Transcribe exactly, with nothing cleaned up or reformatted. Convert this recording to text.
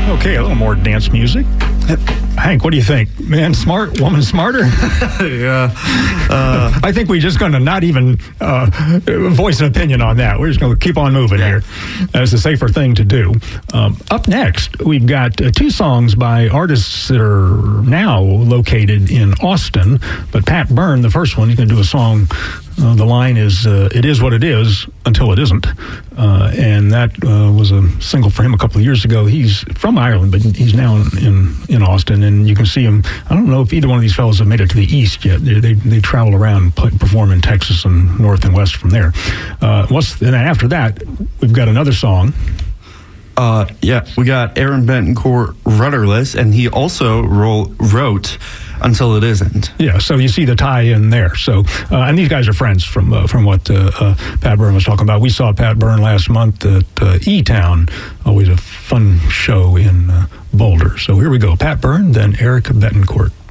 Okay, a little more dance music. Hank, what do you think? Man smart, woman smarter? yeah. Uh, I think we're just going to not even uh, voice an opinion on that. We're just going to keep on moving yeah. here. That's the safer thing to do. Um, up next, we've got uh, two songs by artists that are now located in Austin. But Pat Byrne, the first one, he's going to do a song. Uh, the line is, uh, it is what it is until it isn't. Uh, and that uh, was a single for him a couple of years ago. He's from Ireland, but he's now in, in, in Austin. And you can see him. I don't know if either one of these fellows have made it to the east yet. They they, they travel around and play, perform in Texas and north and west from there. Uh, what's, and after that, we've got another song. Uh, yeah, we got Aaron Betancourt, Rudderless, and he also ro- wrote Until It Isn't. Yeah, so you see the tie-in there. So, uh, and these guys are friends from uh, from what uh, uh, Pat Byrne was talking about. We saw Pat Byrne last month at uh, E-Town, always a fun show in uh, Boulder. So here we go, Pat Byrne, then Eric Betancourt.